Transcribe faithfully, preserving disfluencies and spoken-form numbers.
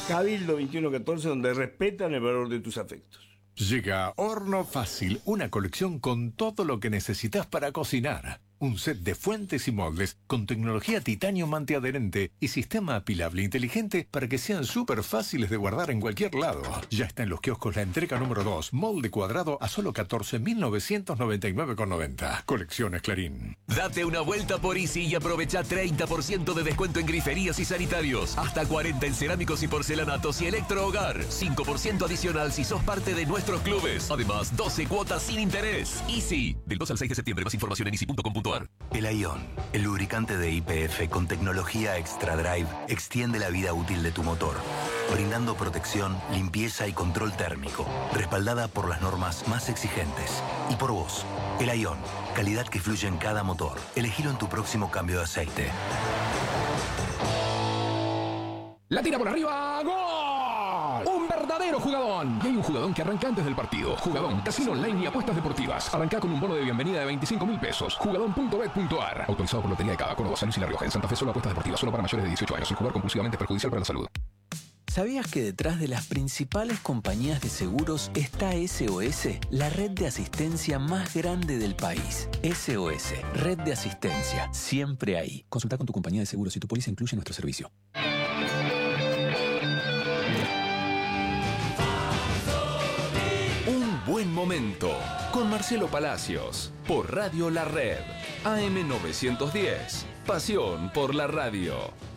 Cabildo veintiuno catorce, donde respetan el valor de tus afectos. Llega Horno Fácil, una colección con todo lo que necesitas para cocinar. Un set de fuentes y moldes con tecnología titanio antiadherente y sistema apilable inteligente para que sean súper fáciles de guardar en cualquier lado. Ya está en los kioscos la entrega número dos, molde cuadrado a solo catorce mil novecientos noventa y nueve con noventa. Colecciones Clarín. Date una vuelta por Easy y aprovecha treinta por ciento de descuento en griferías y sanitarios. Hasta cuarenta en cerámicos y porcelanatos y electrohogar. cinco por ciento adicional si sos parte de nuestros clubes. Además, doce cuotas sin interés. Easy. Del dos al seis de septiembre. Más información en easy punto com punto a r. El Ion, el lubricante de Y P F con tecnología Extra Drive, extiende la vida útil de tu motor, brindando protección, limpieza y control térmico, respaldada por las normas más exigentes. Y por vos, el Ion, calidad que fluye en cada motor. Elegilo en tu próximo cambio de aceite. La tira por arriba, ¡gol! Un verdadero jugadón. Y hay un jugadón que arranca antes del partido. Jugadón, casino online y apuestas deportivas. Arranca con un bono de bienvenida de veinticinco mil pesos. Jugadón punto bet punto a r. Autorizado por Lotería de Cava, Córdoba, San Luis y La Rioja. En Santa Fe solo apuestas deportivas, solo para mayores de dieciocho años. Sin jugar compulsivamente es perjudicial para la salud. ¿Sabías que detrás de las principales compañías de seguros está S O S, la red de asistencia más grande del país? S O S, red de asistencia, siempre ahí. Consulta con tu compañía de seguros si tu póliza incluye nuestro servicio. Un buen momento con Marcelo Palacios por Radio La Red. A M novecientos diez. Pasión por la radio.